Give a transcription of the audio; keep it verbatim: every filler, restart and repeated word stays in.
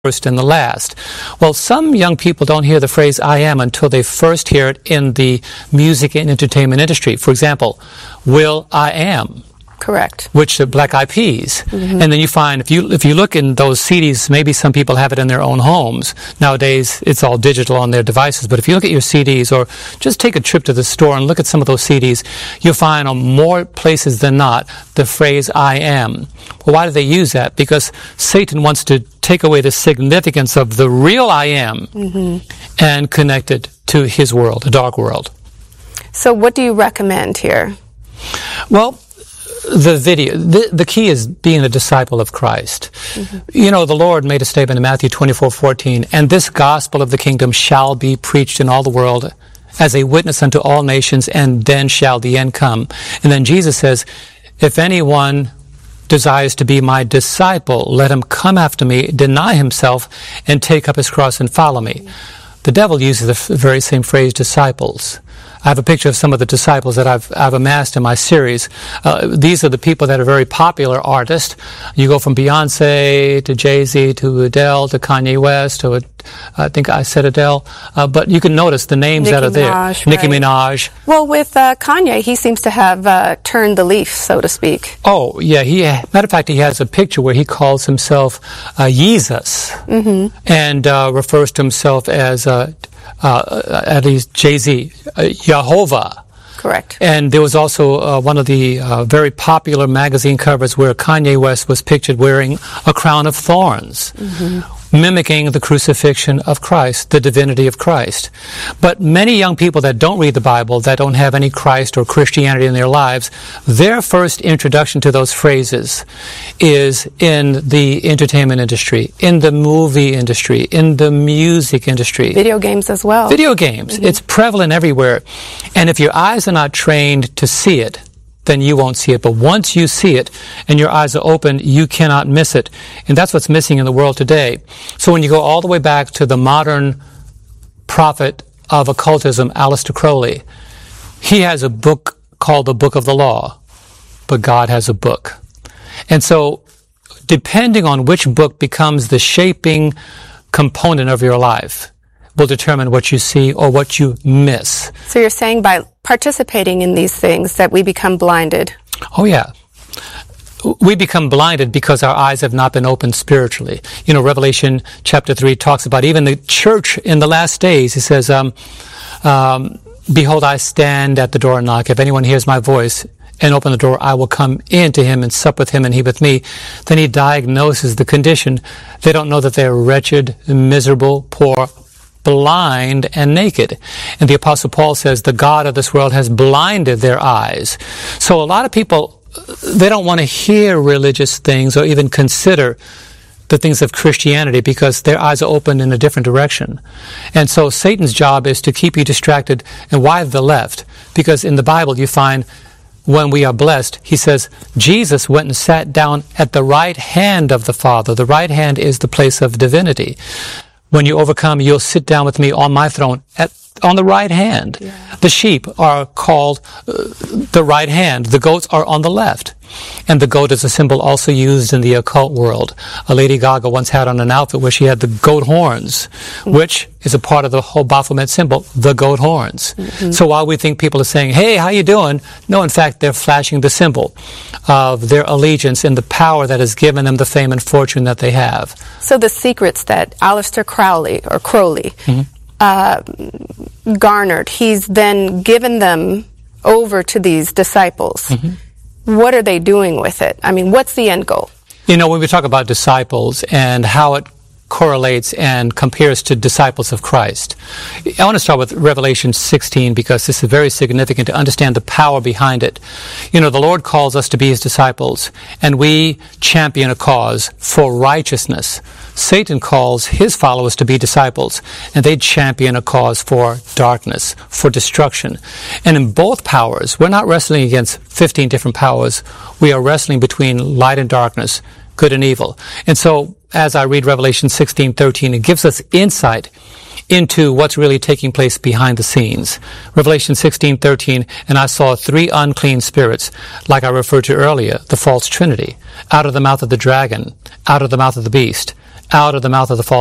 first and the last. Well, some young people don't hear the phrase I am until they first hear it in the music and entertainment industry. For example, Will I Am. Correct. Which are Black Eyed Peas. Mm-hmm. And then you find, if you if you look in those C Ds, maybe some people have it in their own homes. Nowadays, it's all digital on their devices. But if you look at your C Ds, or just take a trip to the store and look at some of those C Ds, you'll find on more places than not the phrase I am. Well, why do they use that? Because Satan wants to take away the significance of the real I am mm-hmm. and connect it to his world, a dark world. So what do you recommend here? Well, the video, the, the key is being a disciple of Christ. Mm-hmm. You know, the Lord made a statement in Matthew twenty-four fourteen, and this gospel of the kingdom shall be preached in all the world as a witness unto all nations, and then shall the end come. And then Jesus says, if anyone desires to be my disciple, let him come after me, deny himself, and take up his cross and follow me. Mm-hmm. The devil uses the f- very same phrase, disciples. I have a picture of some of the disciples that I've, I've amassed in my series. Uh, these are the people that are very popular artists. You go from Beyonce to Jay-Z to Adele to Kanye West to, uh, I think I said Adele. Uh, but you can notice the names Nicki that are there. Minaj, Nicki right. Minaj. Well, with uh, Kanye, he seems to have uh, turned the leaf, so to speak. Oh, yeah. He, matter of fact, he has a picture where he calls himself uh, Jesus mm-hmm. and uh, refers to himself as uh, Uh, at least Jay-Z, uh, Jehovah. Correct. And there was also uh, one of the uh, very popular magazine covers where Kanye West was pictured wearing a crown of thorns, mm-hmm. mimicking the crucifixion of Christ, the divinity of Christ. But many young people that don't read the Bible, that don't have any Christ or Christianity in their lives, their first introduction to those phrases is in the entertainment industry, in the movie industry, in the music industry. Video games as well. Video games. Mm-hmm. It's prevalent everywhere. And if your eyes are not trained to see it, then you won't see it. But once you see it and your eyes are open, you cannot miss it. And that's what's missing in the world today. So when you go all the way back to the modern prophet of occultism, Aleister Crowley, he has a book called the Book of the Law, but God has a book. And so depending on which book becomes the shaping component of your life will determine what you see or what you miss. So you're saying by participating in these things that we become blinded? Oh, yeah. We become blinded because our eyes have not been opened spiritually. You know, Revelation chapter three talks about even the church in the last days. It says, um, um, behold, I stand at the door and knock. If anyone hears my voice and open the door, I will come in to him and sup with him and he with me. Then he diagnoses the condition. They don't know that they're wretched, miserable, poor, blind, and naked. And the Apostle Paul says the God of this world has blinded their eyes. So a lot of people, they don't want to hear religious things or even consider the things of Christianity because their eyes are opened in a different direction. And so Satan's job is to keep you distracted. And why the left? Because in the Bible you find when we are blessed, he says, Jesus went and sat down at the right hand of the Father. The right hand is the place of divinity. When you overcome, you'll sit down with me on my throne at, on the right hand. Yeah. The sheep are called uh, the right hand. The goats are on the left. And the goat is a symbol also used in the occult world. A Lady Gaga once had on an outfit where she had the goat horns, mm-hmm. which is a part of the whole Baphomet symbol, the goat horns. Mm-hmm. So while we think people are saying, hey, how you doing? No, in fact, they're flashing the symbol of their allegiance and the power that has given them the fame and fortune that they have. So the secrets that Aleister Crowley, or Crowley, mm-hmm. uh, garnered, he's then given them over to these disciples. Mm-hmm. What are they doing with it? I mean, what's the end goal? You know, when we talk about disciples and how it correlates and compares to disciples of Christ, I want to start with Revelation sixteen because this is very significant to understand the power behind it. You know, the Lord calls us to be his disciples, and we champion a cause for righteousness. Satan calls his followers to be disciples, and they champion a cause for darkness, for destruction. And in both powers, we're not wrestling against fifteen different powers. We are wrestling between light and darkness, good and evil. And so, as I read Revelation sixteen thirteen, it gives us insight into what's really taking place behind the scenes. Revelation sixteen thirteen, and I saw three unclean spirits, like I referred to earlier, the false trinity, out of the mouth of the dragon, out of the mouth of the beast, out of the mouth of the false